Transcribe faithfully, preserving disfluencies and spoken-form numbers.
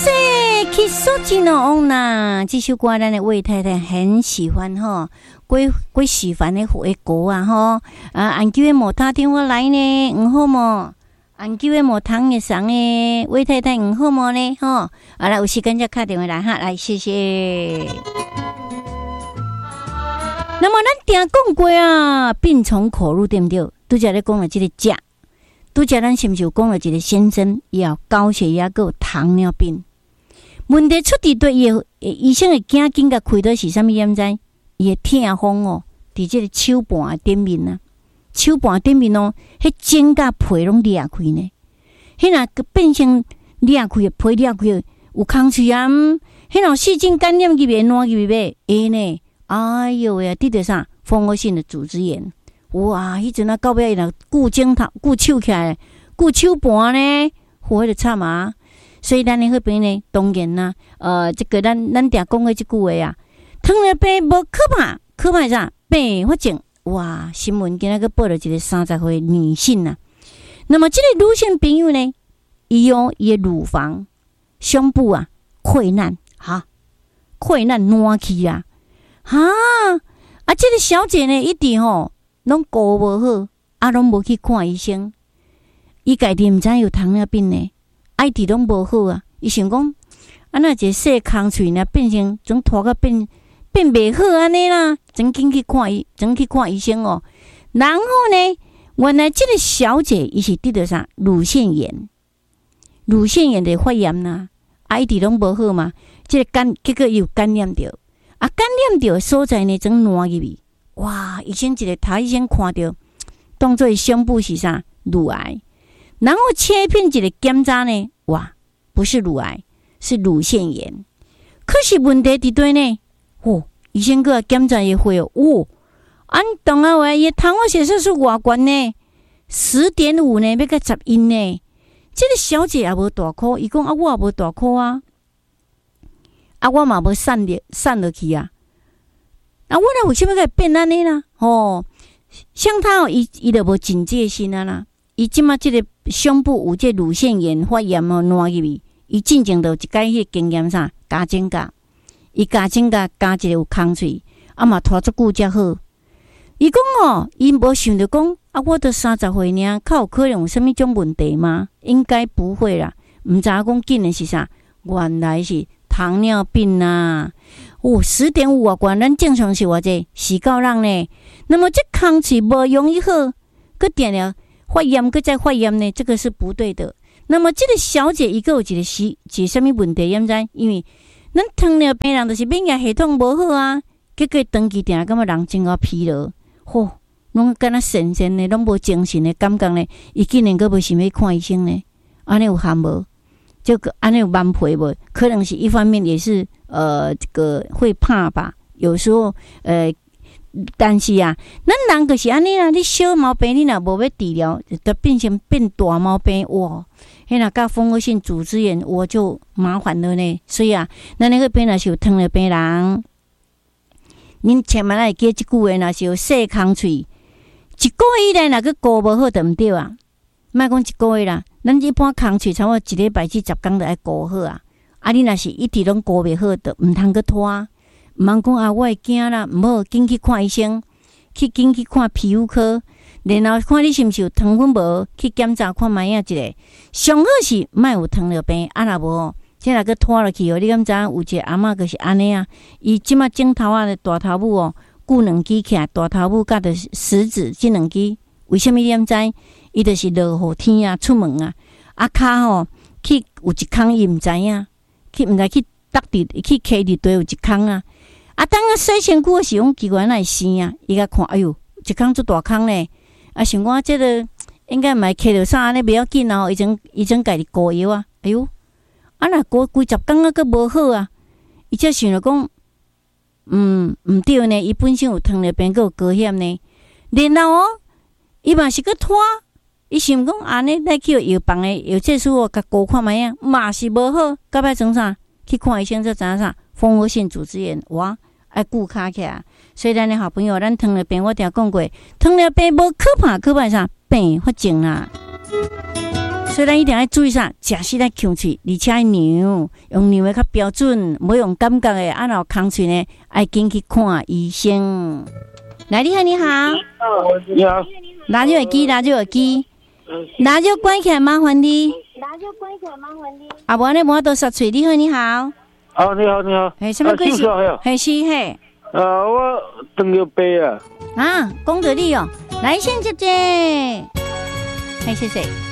塞，去苏吉诺翁呐！这首歌咱的魏太太很喜欢哈，归归喜欢的回国啊哈啊！按叫的莫打电话来呢，唔好么？按叫的莫糖嘅上嘅魏太太唔好么呢？哈，好啦，有时间就打电话来哈，来谢谢。那么咱定讲过啊，病从口入对不对？拄则咧讲了这个食，拄则咱是不是有讲了这个先生要高血压个糖尿病？问题出伫对伊医生会惊紧甲开刀是啥物验知？伊会痛风哦，伫这个手腕顶面啊，手腕顶面哦，迄整甲皮拢裂开呢。迄若变成裂开，皮裂开，有空喙啊，迄若细菌感染入去，烂入去呗，会呢。哎呦喂，得着啥？蜂窝性的组织炎。哇，迄阵啊，到尾若顾镜头、顾手起来、顾手盘呢，火就惨啊！所以咱的迄边呢，当然啦，呃，这个咱咱定讲的这句话啊，糖尿病无可怕，可怕啥？并发症。哇，新闻今仔个报了一个三十岁女性啊。那么这个女性朋友呢，伊用伊的乳房、胸部啊溃烂，哈，溃烂烂去啊。哈啊！这个小姐呢，一直吼拢顾无好，啊，拢无去看医生。伊家己毋知有糖尿病呢，啊，一直拢无好啊。伊想讲，啊，那一个细空喙呢，变成总拖个变变袂好安尼啦，真紧去看医，真去看医生哦。然后呢，原来这个小姐伊是得到啥乳腺炎，乳腺炎的发炎呐，啊，一直拢无好嘛。这个感结果又感染着。啊，感染到所在呢，整烂入去。哇！医生一个头医生看到，当作胸部是啥乳癌，然后切片一个检查呢，哇，不是乳癌，是乳腺炎。可是问题伫对呢？哦，医生个检查也会哦，哦，按当啊话，伊糖化血色素偌悬呢，十点五呢，要到十一呢。这个小姐也无大哭，伊讲啊，我也无大哭啊。啊，我嘛无散落散落去啊！啊，我来为什么会变安尼啦？哦，像他哦，伊伊就无警戒心啊啦！伊即马即个胸部有这乳腺炎发炎哦，烂入去，伊进前就一解迄经验啥加增加，伊加增加加一个有空喙，啊嘛拖足久才好。伊讲哦，伊无想着讲啊，我都三十岁呢，较有可能有啥物种问题吗？应该不会啦，毋知讲竟然是啥，原来是。糖尿病啊，哦，十点五啊，管咱正常是偌济，四够人呢。那么这空气无容易好，佮点了发炎，佮再发炎呢，这个是不对的。那么这个小姐一个有一个是是啥物问题？因知？因为咱糖尿病人就是免疫系统无好啊，结果长期定感觉人真个疲劳，吼、哦，拢敢若神神的，拢无精神的感觉呢。伊竟然佮无想要看医生呢？安尼有限无？这个安尼有蛮皮无？可能是一方面也是呃这个会怕吧。有时候呃，但是啊，咱人就是安尼啦。你小毛病你若无要治疗，就变成变大毛病哇！迄若甲蜂窝性组织炎，我就麻烦了呢。所以啊，咱那个边若是有糖尿病人，恁千万要记即句话，若是有细空喙，一个月以内若个顾无好，就毋对啊。莫讲一个月啦。咱一般空喙差不多一礼拜至十天就爱顾好啊！啊，你若是一直拢顾袂好，就毋通去拖，毋通讲啊，我会惊啦，毋好紧去看医生，去紧去看皮肤科，然后看你是毋是有糖分无，去检查看卖影一个。上好是莫有糖尿病，啊若无，这若个拖落去哦，你敢知影有一个阿嬷就是安尼啊？伊即马种头啊，大头母哦，顾两支起来，大头母甲着食指即两支，为什么你敢知？伊就是落雨天啊，出门啊，啊骹吼去有一空，伊毋知影，去毋知去搭伫去溪伫堆有一空啊。啊，当啊洗身躯的时候，奇怪哪会生啊？伊甲看，哎哟，一空做大空咧。啊，想讲这个应该毋系溪着啥安尼，袂要紧啊。伊种伊种家己膏药啊，哎哟，啊若过几十工啊，佫无好啊。伊则想着讲，嗯，毋对呢，伊本身有糖尿病，佫有高血呢。然后哦，伊嘛是佫拖。伊想讲安尼来去药房诶药剂师哦，甲膏看卖啊，嘛是无好，到摆从啥去看医生才知影啥蜂窝性组织炎，哇，爱顾卡起啊。所以咱诶好朋友，咱糖尿病我定讲过，糖尿病无可怕，可怕啥并发症啦。 所以咱一定要注意啥，食时来控喙，而且要量，用量的较标准，唔好用感觉的。啊，若空喙呢，爱紧去看医生。来，你好，你好， 你好， 拿住耳机，拿住耳机，拿住关起来，麻烦你。 拿住关起来，麻烦你。 啊，无呢，无多杀喙。你好，你好。 哦，你好，你好。 嘿，什么贵姓？嘿，是嘿。 呃，我等着背啊。 啊，讲到你哦，来先姐姐，嘿，谢谢。